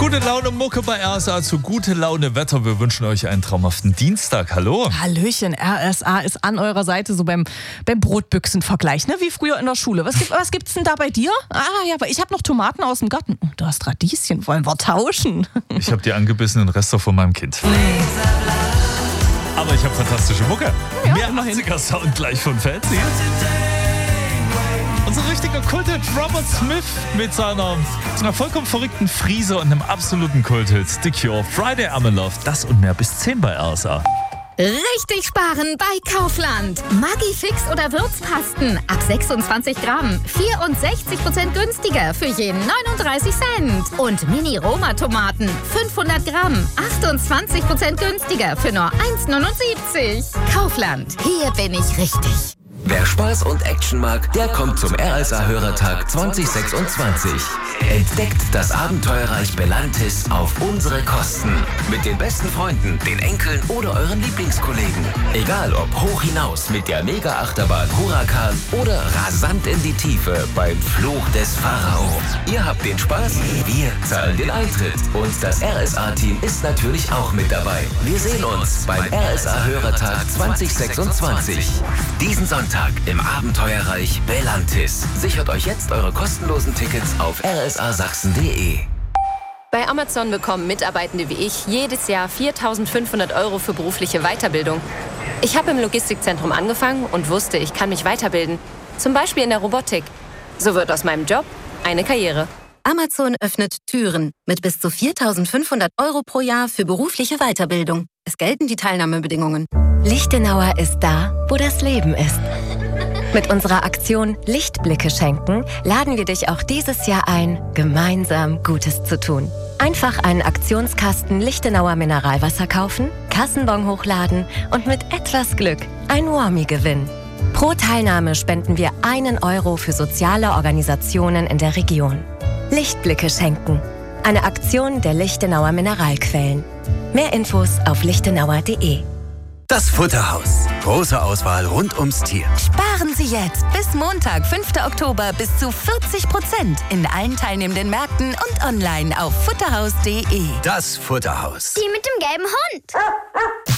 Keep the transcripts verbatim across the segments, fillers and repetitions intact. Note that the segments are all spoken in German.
Gute Laune Mucke bei R S A zu gute Laune Wetter. Wir wünschen euch einen traumhaften Dienstag. Hallo. Hallöchen, R S A ist an eurer Seite, so beim, beim Brotbüchsen-Vergleich, ne? Wie früher in der Schule. Was, gibt, was gibt's denn da bei dir? Ah ja, aber ich habe noch Tomaten aus dem Garten. Oh, du hast Radieschen, wollen wir tauschen? Ich habe die angebissenen Reste von meinem Kind. Aber ich habe fantastische Mucke. Ja, Mehr immerhin. achtziger-Sound gleich von Fancy. Unser richtiger Kulthit Robert Smith mit seiner einer vollkommen verrückten Frise und einem absoluten Kulthit. The Cure, Friday I'm in Love. Das und mehr bis zehn bei R S A. Richtig sparen bei Kaufland. Maggi-Fix oder Würzpasten ab sechsundzwanzig Gramm. vierundsechzig Prozent günstiger für jeden neununddreißig Cent. Und Mini-Roma-Tomaten fünfhundert Gramm. achtundzwanzig Prozent günstiger für nur eins neunundsiebzig. Kaufland. Hier bin ich richtig. Wer Spaß und Action mag, der kommt zum R S A-Hörertag zwanzig sechsundzwanzig. Entdeckt das Abenteuerreich Belantis auf unsere Kosten. Mit den besten Freunden, den Enkeln oder euren Lieblingskollegen. Egal ob hoch hinaus mit der Mega-Achterbahn Huracan oder rasant in die Tiefe beim Fluch des Pharao. Ihr habt den Spaß, wir zahlen den Eintritt. Und das R S A-Team ist natürlich auch mit dabei. Wir sehen uns beim R S A-Hörertag zwanzig sechsundzwanzig. Diesen Sonntag im Abenteuerreich Belantis. Sichert euch jetzt eure kostenlosen Tickets auf r s a sachsen punkt d e. Bei Amazon bekommen Mitarbeitende wie ich jedes Jahr viertausendfünfhundert Euro für berufliche Weiterbildung. Ich habe im Logistikzentrum angefangen und wusste, ich kann mich weiterbilden. Zum Beispiel in der Robotik. So wird aus meinem Job eine Karriere. Amazon öffnet Türen mit bis zu viertausendfünfhundert Euro pro Jahr für berufliche Weiterbildung. Es gelten die Teilnahmebedingungen. Lichtenauer ist da, wo das Leben ist. Mit unserer Aktion Lichtblicke schenken laden wir dich auch dieses Jahr ein, gemeinsam Gutes zu tun. Einfach einen Aktionskasten Lichtenauer Mineralwasser kaufen, Kassenbon hochladen und mit etwas Glück ein Warmie gewinnen. Pro Teilnahme spenden wir einen Euro für soziale Organisationen in der Region. Lichtblicke schenken. Eine Aktion der Lichtenauer Mineralquellen. Mehr Infos auf lichtenauer punkt de. Das Futterhaus. Große Auswahl rund ums Tier. Sparen Sie jetzt bis Montag, fünften Oktober bis zu vierzig Prozent in allen teilnehmenden Märkten und online auf futterhaus punkt de. Das Futterhaus. Die mit dem gelben Hund.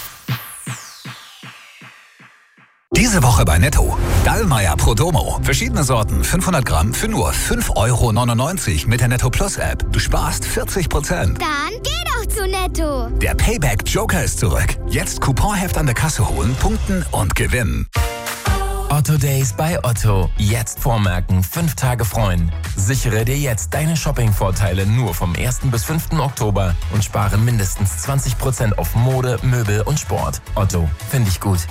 Diese Woche bei Netto. Dallmayr Prodomo. Verschiedene Sorten, fünfhundert Gramm für nur fünf Euro neunundneunzig mit der Netto Plus App. Du sparst vierzig Prozent. Dann geh doch zu Netto. Der Payback Joker ist zurück. Jetzt Couponheft an der Kasse holen, punkten und gewinnen. Otto Days bei Otto. Jetzt vormerken, fünf Tage freuen. Sichere dir jetzt deine Shopping-Vorteile nur vom ersten bis fünften Oktober und spare mindestens zwanzig Prozent auf Mode, Möbel und Sport. Otto, finde ich gut.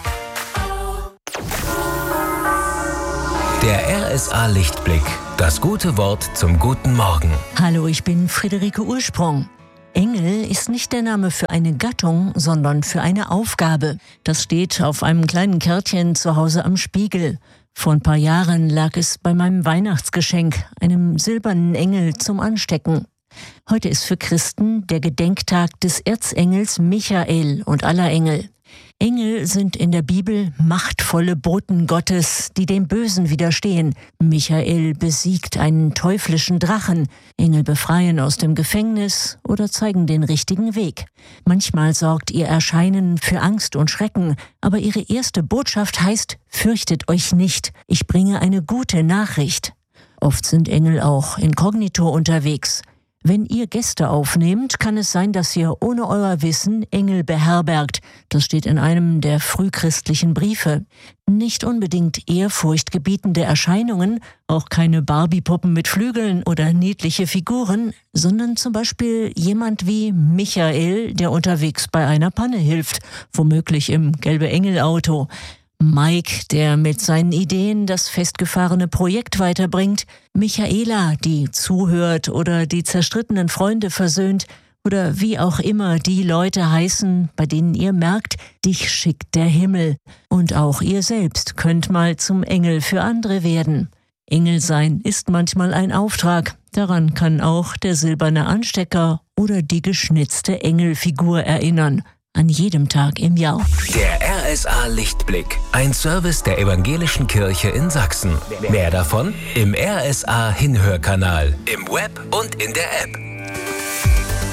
Der R S A-Lichtblick. Das gute Wort zum guten Morgen. Hallo, ich bin Friederike Ursprung. Engel ist nicht der Name für eine Gattung, sondern für eine Aufgabe. Das steht auf einem kleinen Kärtchen zu Hause am Spiegel. Vor ein paar Jahren lag es bei meinem Weihnachtsgeschenk, einem silbernen Engel zum Anstecken. Heute ist für Christen der Gedenktag des Erzengels Michael und aller Engel. Engel sind in der Bibel machtvolle Boten Gottes, die dem Bösen widerstehen. Michael besiegt einen teuflischen Drachen. Engel befreien aus dem Gefängnis oder zeigen den richtigen Weg. Manchmal sorgt ihr Erscheinen für Angst und Schrecken, aber ihre erste Botschaft heißt: Fürchtet euch nicht, ich bringe eine gute Nachricht. Oft sind Engel auch inkognito unterwegs. Wenn ihr Gäste aufnehmt, kann es sein, dass ihr ohne euer Wissen Engel beherbergt. Das steht in einem der frühchristlichen Briefe. Nicht unbedingt ehrfurchtgebietende Erscheinungen, auch keine Barbie-Puppen mit Flügeln oder niedliche Figuren, sondern zum Beispiel jemand wie Michael, der unterwegs bei einer Panne hilft, womöglich im gelbe Engel-Auto. Mike, der mit seinen Ideen das festgefahrene Projekt weiterbringt, Michaela, die zuhört oder die zerstrittenen Freunde versöhnt oder wie auch immer die Leute heißen, bei denen ihr merkt, dich schickt der Himmel. Und auch ihr selbst könnt mal zum Engel für andere werden. Engel sein ist manchmal ein Auftrag. Daran kann auch der silberne Anstecker oder die geschnitzte Engelfigur erinnern. An jedem Tag im Jahr. Der R S A-Lichtblick. Ein Service der Evangelischen Kirche in Sachsen. Mehr davon im R S A-Hinhörkanal, im Web und in der App.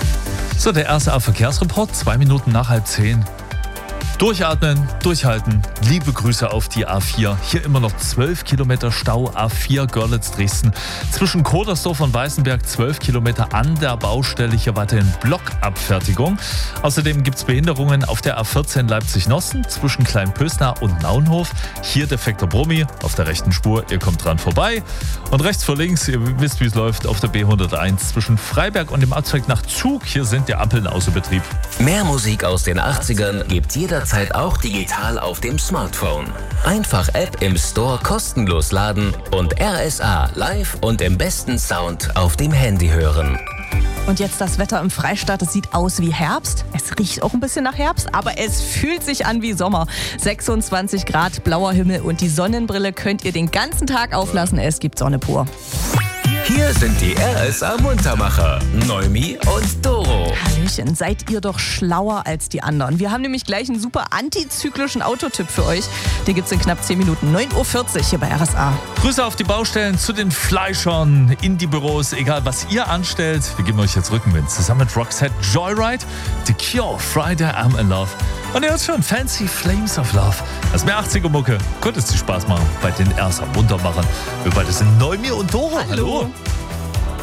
So, der R S A-Verkehrsreport, zwei Minuten nach halb zehn. Durchatmen, durchhalten. Liebe Grüße auf die A vier. Hier immer noch zwölf Kilometer Stau, A vier Görlitz-Dresden. Zwischen Kodersdorf und Weißenberg zwölf Kilometer an der Baustelle. Hier weiterhin Blockabfertigung. Außerdem gibt es Behinderungen auf der A vierzehn Leipzig-Nossen zwischen Kleinpösna und Naunhof. Hier defekter Brummi auf der rechten Spur. Ihr kommt dran vorbei. Und rechts vor links, ihr wisst, wie es läuft, auf der B hunderteins zwischen Freiberg und dem Abzweig nach Zug. Hier sind die Ampeln außer Betrieb. Mehr Musik aus den achtzigern gibt's jederzeit auch digital auf dem Smartphone. Einfach App im Store kostenlos laden und R S A live und im besten Sound auf dem Handy hören. Und jetzt das Wetter im Freistaat. Es sieht aus wie Herbst. Es riecht auch ein bisschen nach Herbst, aber es fühlt sich an wie Sommer. sechsundzwanzig Grad, blauer Himmel und die Sonnenbrille könnt ihr den ganzen Tag auflassen. Es gibt Sonne pur. Hier sind die R S A-Muntermacher, Noemi und Doro. Hallöchen, seid ihr doch schlauer als die anderen. Wir haben nämlich gleich einen super antizyklischen Autotipp für euch. Den gibt's in knapp zehn Minuten. neun Uhr vierzig hier bei R S A. Grüße auf die Baustellen, zu den Fleischern, in die Büros, egal was ihr anstellt. Wir geben euch jetzt Rückenwind. Zusammen mit Roxette Joyride, The Cure, Friday I'm in Love. Und ihr hört schon, Fancy Flames of Love. Das ist mehr achtziger Mucke. Könnte es dir Spaß machen bei den R S A-Muntermachern. Wir beide sind Noemi und Doro. Hallo. Hallo.